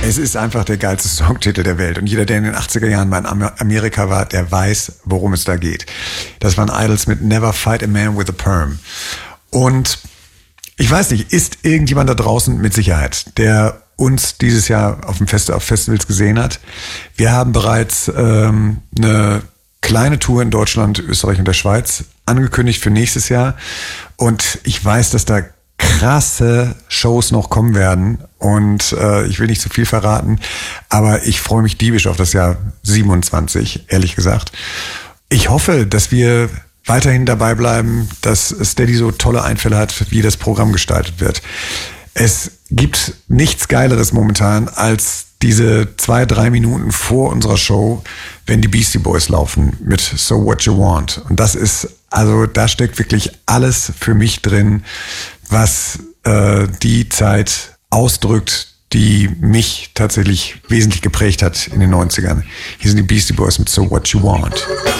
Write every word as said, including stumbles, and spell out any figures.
Es ist einfach der geilste Songtitel der Welt. Und jeder, der in den achtziger Jahren mal in Amerika war, der weiß, worum es da geht. Das waren Idols mit Never Fight a Man with a Perm. Und ich weiß nicht, ist irgendjemand da draußen mit Sicherheit, der uns dieses Jahr auf dem Fest, auf Festivals gesehen hat? Wir haben bereits ähm, eine kleine Tour in Deutschland, Österreich und der Schweiz angekündigt für nächstes Jahr. Und ich weiß, dass da krasse Shows noch kommen werden. Und äh, ich will nicht zu viel verraten, aber ich freue mich diebisch auf das Jahr siebenundzwanzig, ehrlich gesagt. Ich hoffe, dass wir weiterhin dabei bleiben, dass Steady so tolle Einfälle hat, wie das Programm gestaltet wird. Es gibt nichts Geileres momentan als diese zwei, drei Minuten vor unserer Show, wenn die Beastie Boys laufen mit So What You Want. Und das ist, also da steckt wirklich alles für mich drin, was äh, die Zeit ausdrückt, die mich tatsächlich wesentlich geprägt hat in den neunzigern. Hier sind die Beastie Boys mit So What You Want.